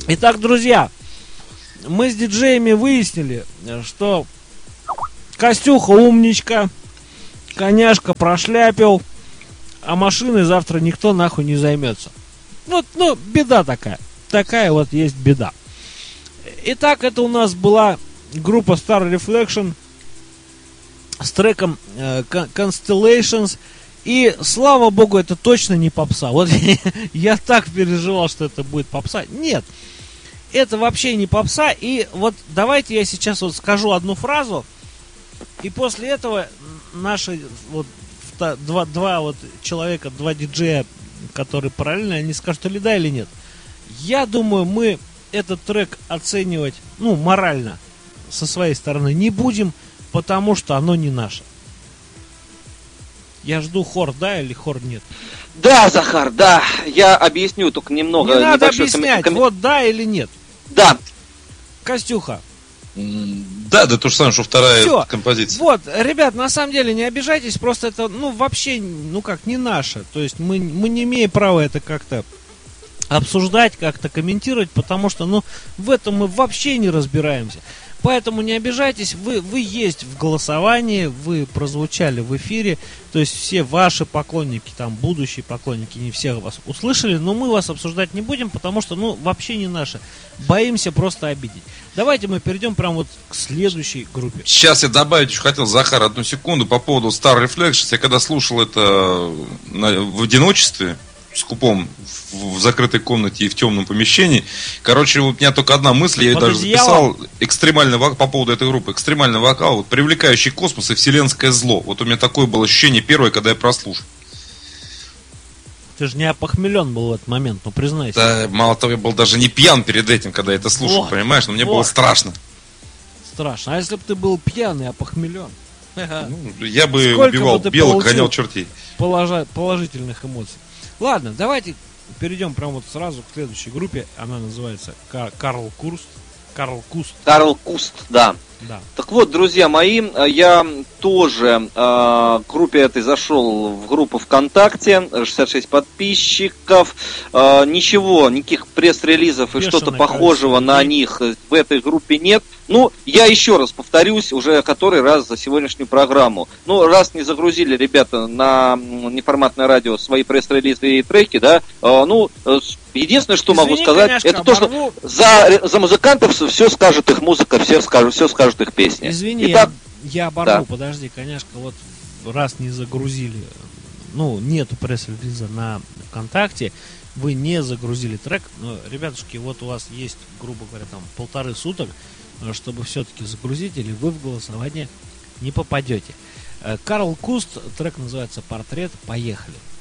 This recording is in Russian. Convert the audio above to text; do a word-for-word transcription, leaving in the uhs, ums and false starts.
Итак, друзья, мы с диджеями выяснили, что Костюха умничка, коняшка прошляпил, а машиной завтра никто нахуй не займется. Вот, ну, беда такая. Такая вот есть беда. Итак, это у нас была группа Star Reflection с треком э, Constellations. И, слава богу, это точно не попса. Вот я так переживал, что это будет попса. Нет, это вообще не попса. И вот давайте я сейчас вот скажу одну фразу. И после этого наши вот два, два вот человека, два диджея, которые параллельно, они скажут, или да, или нет. Я думаю, мы этот трек оценивать, ну, морально, со своей стороны не будем, потому что оно не наше. Я жду хор, да, или хор нет? Да, Захар, да. Я объясню только немного. Не надо объяснять, ком... вот да или нет. Да. Костюха. Да, да, то же самое, что вторая Всё. композиция. Вот, ребят, на самом деле не обижайтесь, просто это, ну, вообще, ну как, не наше. То есть мы, мы не имеем права это как-то обсуждать, как-то комментировать, потому что, ну, в этом мы вообще не разбираемся. Поэтому не обижайтесь, вы, вы есть в голосовании, вы прозвучали в эфире, то есть все ваши поклонники, там, будущие поклонники, не всех вас услышали, но мы вас обсуждать не будем, потому что, ну, вообще не наши. Боимся просто обидеть. Давайте мы перейдем прямо вот к следующей группе. Сейчас я добавить еще хотел, Захар, одну секунду по поводу Star Reflections. Я когда слушал это в одиночестве, скупом, в закрытой комнате и в темном помещении. Короче, у меня только одна мысль, я ее даже записал. Экстремальный вокал, по поводу этой группы. Экстремальный вокал, вот, привлекающий космос и вселенское зло. Вот у меня такое было ощущение первое, когда я прослушал. Ты же не опохмелен был в этот момент, ну признайся. Да, мало того, я был даже не пьян перед этим, когда я это слушал, вот, понимаешь? Но мне вот. было страшно. Страшно. А если бы ты был пьяный, опохмелен? Ну, я бы Сколько убивал бы белок, гонял чертей. Положа- положительных эмоций. Ладно, давайте перейдем прямо вот сразу к следующей группе. Она называется Карл Куст. Карл Куст. Карл Куст, да. Да. Так вот, друзья мои, я тоже э, к группе этой зашел в группу ВКонтакте, шестьдесят шесть подписчиков, э, ничего, никаких пресс-релизов и Бешеное что-то похожего количество. На них в этой группе нет. Ну, я еще раз повторюсь, уже который раз за сегодняшнюю программу. Ну, раз не загрузили ребята на неформатное радио свои пресс-релизы и треки, да, э, ну, единственное, что Извини, могу сказать, конечно, это оборву. то, что за, за музыкантов все скажет их музыка, все скажут, все скажут их песни. Извини, Итак, я, я оборву, да. подожди, конечно, вот раз не загрузили, ну, нету пресс-релиза на ВКонтакте, вы не загрузили трек, но, ребятушки, вот у вас есть, грубо говоря, там полторы суток, чтобы все-таки загрузить, или вы в голосование не попадете. Карл Куст, трек называется «Портрет», поехали.